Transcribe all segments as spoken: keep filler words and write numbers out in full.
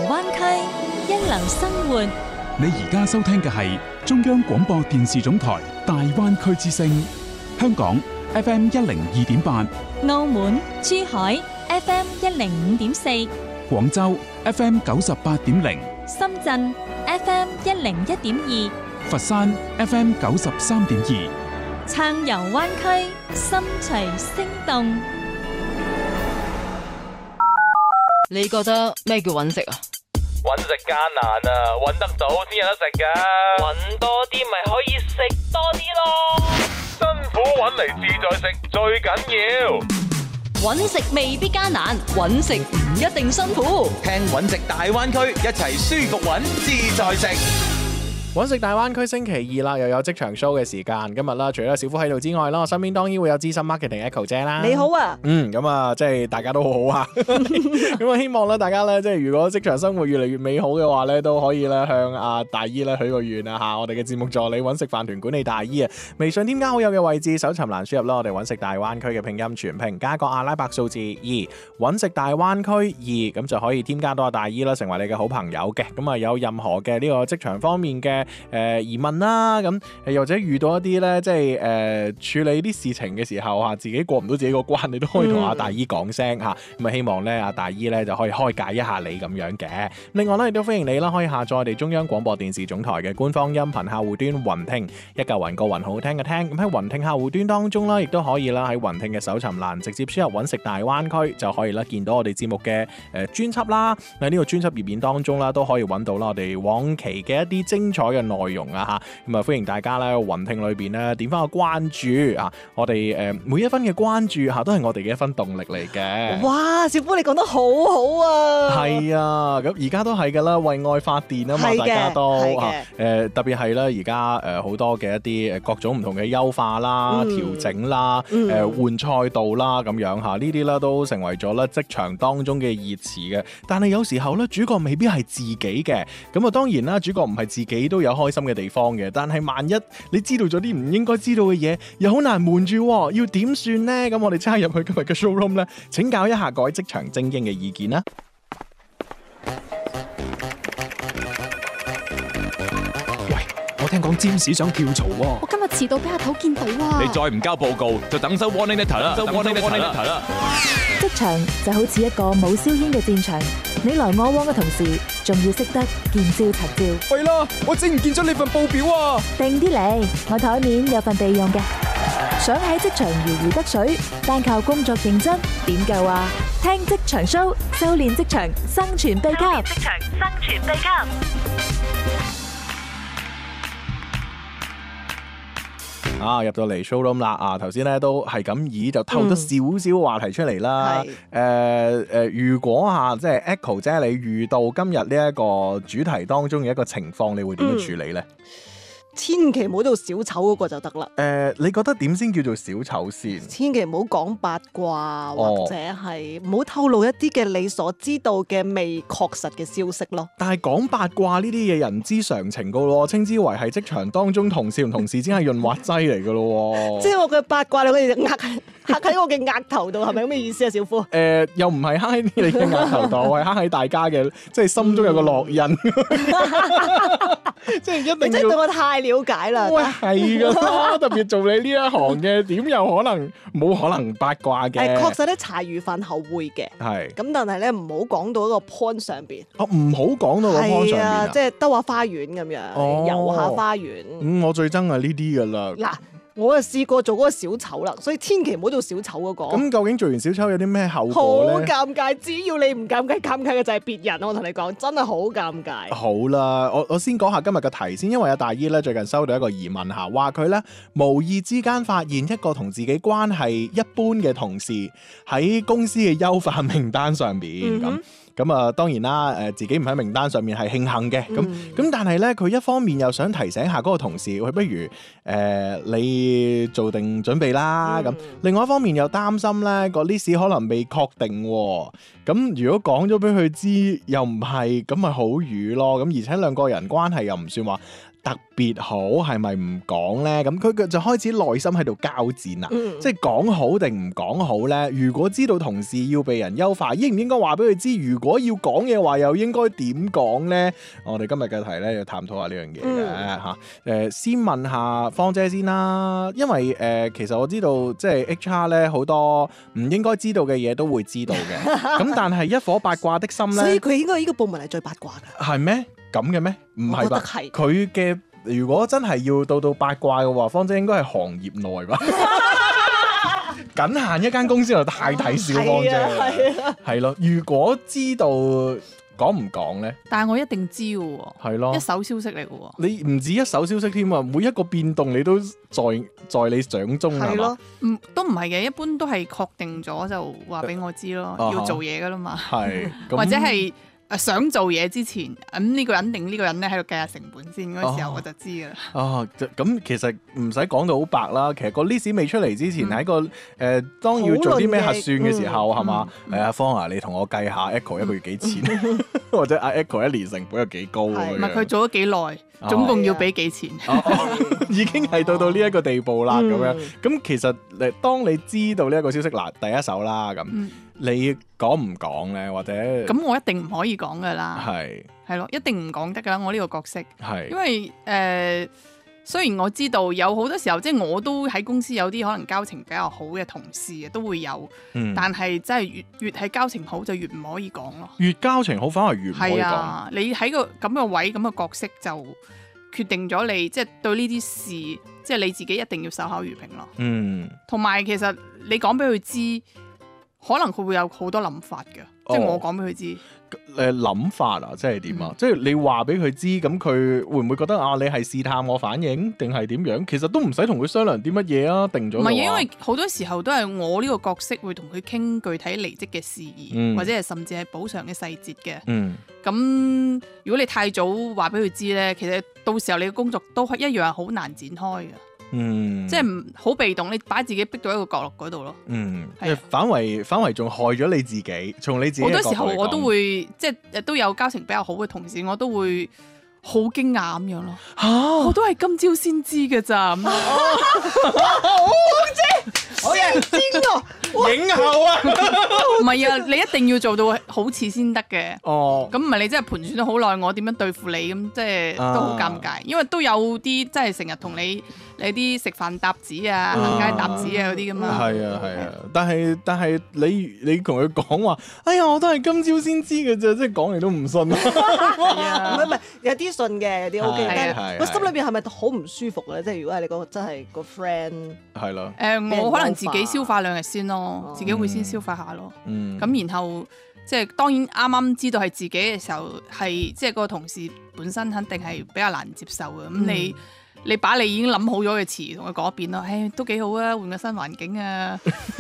灣區，一流生活。 你而家收聽嘅係中央廣播電視總台大灣區之聲，香港 F M 一零二點八， 澳門、珠海 F M 一零五點四， 廣州 F M 九十八點零， 深圳 F M 一零一點二， 佛山 F M 九十三點二， 暢遊灣區，心隨聲動。 你覺得咩叫揾食啊？ 揾食艱難啊，揾得到先有得食噶。揾多啲咪可以食多啲咯。辛苦揾嚟自在食最緊要。 揾食未必艱難，揾食唔一定辛苦。 聽揾食大灣區，一齊舒服揾自在食。 揾食大灣區星期二啦，又有職場 show 嘅時間。今日啦，除咗小夫喺度之外啦，我身邊當然會有資深 marketing Echo 姐啦。 你好啊， 嗯，咁啊，即係大家都好好啊。咁啊，希望咧大家咧，即係如果職場生活越嚟越美好嘅話咧，都可以咧向阿大姨咧許個願啊嚇。我哋嘅節目助理揾食飯團管理大姨啊，微信添加好友嘅位置，搜尋欄輸入啦，我哋揾食大灣區嘅拼音全拼加個阿拉伯數字二，揾食大灣區二，咁就可以添加到阿大姨啦，成為你嘅好朋友嘅。咁啊，有任何嘅呢個職場方面嘅誒、呃、疑問啦，咁又或者遇到一啲咧，即係誒、呃、處理啲事情嘅時候啊，自己過唔到自己個關，你都可以同阿大姨講聲嚇。咁、嗯、啊，希望咧阿大姨咧就可以開解一下你咁樣嘅。另外咧，亦都歡迎你啦，可以下載我哋中央廣播電視總台嘅官方音頻客戶端雲聽，一嚿雲個雲好聽嘅聽。咁喺雲聽客戶端當中啦，亦都可以啦喺雲聽嘅搜尋欄直接輸入揾食大灣區就可以啦，見到我哋節目嘅誒專輯啦。喺呢個專輯頁面當中啦，都可以揾到啦我哋往期嘅一啲精彩嘅內容啊嚇。咁啊，歡迎大家咧雲聽裏邊咧點翻個關注啊！我哋誒每一分嘅關注嚇都係我哋嘅一分動力嚟嘅。 哇，小夫你講得好好啊！ 係啊，咁而家都係㗎啦，為愛發電啊嘛，大家都嚇誒特別係咧而家誒好多嘅一啲誒各種唔同嘅優化啦、嗯、調整啦、誒、嗯、換賽道啦咁樣嚇，呢啲咧都成為咗咧職場當中嘅熱詞嘅。但係有時候咧，主角未必係自己嘅，咁啊當然啦，主角唔係自己都有開心嘅地方嘅。但係萬一你知道咗啲唔應該知道嘅嘢，又好難瞞住，要點算呢？咁我哋差入去今日嘅 showroom 咧，請教一下各位職場精英嘅意見啦。 喂，我聽講占士想跳槽喎。 我今日遲到俾阿頭見到啊！ 你再唔交報告，就等收 warning letter 啦，收 warning letter 啦。 職場就好似一個冇硝煙嘅戰場，你來我往嘅同時，仲要識得見招拆招。 喂啦，我整唔見咗你份報表啊！ 定啲嚟，我台面有份備用嘅。想喺職場如魚得水，單靠工作認真點夠啊？聽職場 show， 修煉職場生存秘笈。職場生存秘笈。 啊，入到嚟 showroom 啦！啊，頭先咧都係咁以就透咗少少話題出嚟啦。誒誒、嗯呃呃，如果嚇即係 Echo 姐，你遇到今日呢一個主題當中嘅一個情況，你會點樣處理咧？嗯千祈唔好到小丑嗰個就得啦。 誒、呃，你覺得點先叫做小丑先？ 千祈唔好講八卦， 哦、 或者係唔好透露一啲嘅你所知道嘅未確實嘅消息咯。 但係講八卦呢啲嘢人之常情噶咯，稱之為係職場當中同事同同事之間係潤滑劑嚟噶咯。 即係我嘅八卦你可以壓刻喺我嘅額頭度，係咪咁嘅意思啊，小夫？誒、 呃，又唔係刻喺你嘅額頭度，係刻喺大家嘅，即係心中有個烙印。即係一定要， 你真係對我太了解啦。 喂，係噶啦，特別做你呢一行嘅，點有可能冇可能八卦嘅？ 誒，確實咧，茶餘飯後會嘅。係。咁但係咧，唔好講到一個 point 上邊。哦，唔好講到個 point 上邊啊！即係兜下花園咁樣，哦、遊下花園。嗯，我最憎係呢啲噶啦。嗱。我啊試過做嗰個小丑啦，所以千祈唔好做小丑嗰個。咁究竟做完小丑有啲咩後果咧？好尷尬，只要你唔尷尬，尷尬嘅就係別人。我同你講，真係好尷尬。好啦，我我先講下今日嘅題先，因為阿大姨咧最近收到一個疑問嚇，話佢咧無意之間發現一個同自己關係一般嘅同事喺公司嘅優化名單上邊咁。嗯咁啊，當然啦，誒自己唔喺名單上面係慶幸嘅，咁咁、嗯、但係咧，佢一方面又想提醒下嗰個同事，佢不如誒、呃、你做定準備啦，咁、嗯、另外一方面又擔心咧個 list 可能未確定，咁如果講咗俾佢知又唔係，咁咪好瘀咯，咁而且兩個人關係又唔算話特別好，係咪唔講咧？咁佢就開始內心喺度交戰啦，嗯、即係講好定唔講好咧？如果知道同事要被人優化，應唔應該話俾佢知？如果要講嘅話，又應該點講咧？我哋今日嘅題咧要探討下呢樣嘢嘅嚇。誒，先問下芳姐先啦，因為誒、呃、其實我知道即係 H R 咧好多唔應該知道嘅嘢都會知道嘅，咁但係一顆八卦的心咧， 所以佢應該呢個部門係最八卦㗎。 係咩？咁嘅咩？唔係吧？佢嘅如果真係要到到八卦嘅話，芳姐應該係行業內吧？僅限一間公司就太睇小芳姐啦，係咯。如果知道講唔講咧？ 但係我一定知嘅喎，係咯，一手消息嚟嘅喎。 你唔止一手消息添啊，每一個變動你都在在你掌中係嘛？ 唔都唔係嘅，一般都係確定咗就話俾我知咯，呃、要做嘢噶啦嘛。係，或者係。誒想做嘢之前，咁、嗯、呢、呢個人定呢個人咧喺度計下成本先，嗰、哦、時候我就知㗎啦。哦，咁其實唔使講到好白啦。其實個 list 未出嚟之前，喺、嗯、個誒、呃、當要做啲咩核算嘅時候，係嘛？係阿芳啊，你同我計下 Echo 一個月幾錢，嗯、或者阿 Echo 一年成本有幾高？唔係佢做咗幾耐，總共要俾幾錢？ 哦哦、已經係到到呢一個地步啦。咁、嗯、樣咁其實誒，當你知道呢一個消息嗱，第一手啦咁。嗯你講唔講咧？或者咁我一定唔可以講噶啦， 係係咯，一定唔講得噶啦。我呢個角色係， 因為誒、呃，雖然我知道有好多時候，即係我都喺公司有啲可能交情比較好嘅同事啊，都會有，嗯、但係真係越越係交情好就越唔可以講咯。 越交情好反而越唔可以講。係啊，你喺個咁嘅位咁嘅角色就決定咗你，即係對呢啲事，即係你自己一定要守口如瓶咯。嗯，同埋其實你講俾佢知。可能佢會有好多諗法嘅，哦、即係我講俾佢知。 誒諗法啊，即係點啊？嗯、即係你話俾佢知，咁佢會唔會覺得啊？你係試探我反應，定係點樣？其實都唔使同佢商量啲乜嘢啊，定咗。唔係，因為好多時候都係我呢個角色會同佢傾具體離職嘅事宜，嗯、或者係甚至係補償嘅細節嘅。嗯。咁如果你太早話俾佢知咧，其實到時候你嘅工作都係一樣係好難展開嘅。嗯，即係唔好被動，你把自己逼到一個角落嗰度咯。嗯， 係、啊、反為反為仲害咗你自己，從你自己好多時候我都會即係都有交情比較好嘅同事，我都會好驚訝咁樣咯。嚇、啊！我都係今朝先知嘅咋。芳姐，我係知喎， 影后啊！ 唔係啊，你一定要做到好似先得嘅。哦，咁唔係你真係盤算咗好耐，我點樣對付你咁，即係都好尷尬。因為都有啲真係成日同你。你啲食飯搭子啊，行街搭子啊嗰啲咁啊， 係啊係啊，但係但係你你同佢講話，哎呀我都係今朝先知嘅啫，即係講嚟都唔信。 係啊，唔係唔係有啲信嘅，有啲 OK，但係個心裏邊係咪好唔舒服咧？即係如果係你個真係個 friend， 係咯。 誒，我可能自己消化兩日先咯，自己會先消化下咯。嗯，咁然後即係當然啱啱知道係自己嘅時候，係即係個同事本身肯定係比較難接受嘅。咁你。你把你已經諗好咗嘅詞同佢講一遍咯，誒都幾好啊，換個新環境啊，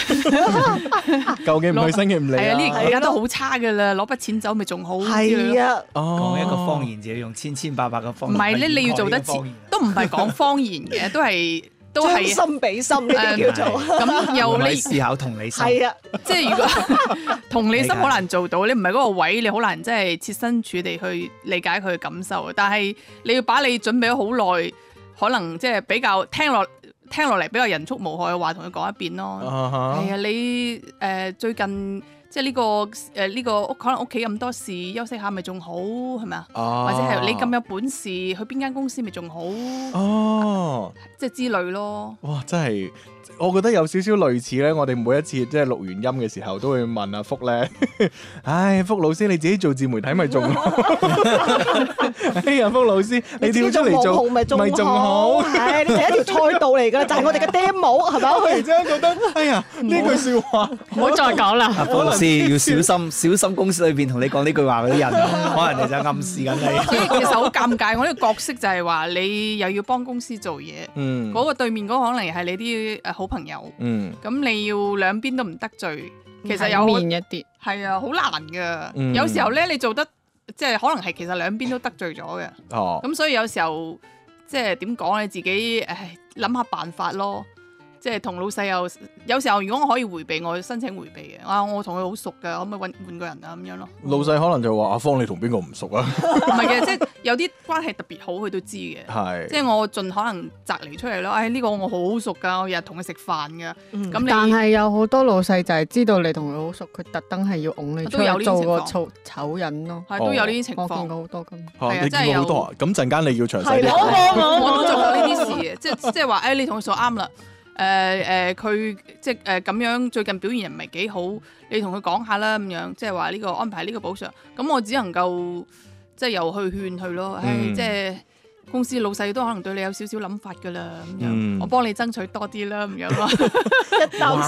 舊嘅唔去，新嘅唔嚟啊， 呢而家都好差噶啦，攞筆錢走咪仲好。 係啊， 講一個方言就要用千千百百個方言。 唔係咧，你要做得似，都唔係講方言嘅，都係都係將心比心呢啲叫做。 咁又你思考同理心。 係啊， 即係如果同理心好難做到，你唔係嗰個位，你好難即係設身處地去理解佢嘅感受。但係你要把你準備咗好耐。可能即係比較聽落聽落嚟比較人畜無害嘅話，同佢講一遍咯。係啊、uh huh. 哎，你誒、呃、最近即係、這、呢個誒呢、呃這個屋可能屋企咁多事，休息下咪仲好係咪啊？Uh huh. 或者係你咁有本事去邊間公司咪仲好？哦、uh，huh. 即係之類咯。 哇！真係〜我覺得有少少類似咧，我哋每一次即係錄完音嘅時候，都會問阿福咧，唉，福老師你自己做自媒體咪仲好？哎呀，福老師你跳出嚟做咪仲好？ 係你係一條賽道嚟㗎，就係我哋嘅 demo 係咪？我突然之間覺得， 哎呀，呢句説話唔好再講啦。 福老師要小心，小心公司裏邊同你講呢句話嗰啲人，可能人哋就暗示緊你。 所以其實好尷尬，我呢個角色就係話你又要幫公司做嘢，嗯，嗰個對面嗰個可能係你啲誒好朋友，嗯，咁你要兩邊都唔得罪，其實有面一啲，係啊，好難噶。嗯、有時候咧，你做得即係可能係其實兩邊都得罪咗嘅，哦，咁所以有時候即係點講你自己誒諗下辦法咯。 即係同老細又有時候，如果我可以迴避，我會申請迴避嘅。啊，我同佢好熟㗎，可唔可以換換個人啊咁樣咯？ 老細可能就話：阿芳，你同邊個唔熟啊？ 唔係嘅，即係有啲關係特別好，佢都知嘅。 係， 即係我盡可能摘離出嚟咯。誒，呢個我好熟㗎，我日日同佢食飯㗎。咁你但係有好多老細就係知道你同佢好熟，佢特登係要拱你出去做個醜醜人咯。 係都有呢啲情況， 我見過好多咁。 係啊，真係有好多。 咁陣間你要詳細啲。 我都做過呢啲事嘅，即係即係話誒，你同佢熟啱啦。誒誒，佢、呃、即係誒咁樣最近表現唔係幾好，你同佢講下啦咁樣，即係話呢個安排呢個補償，咁我只能夠即係又去勸佢咯，誒、嗯、即係公司老細都可能對你有少少諗法㗎啦，咁樣、嗯、我幫你爭取多啲啦咁樣咯。 一啖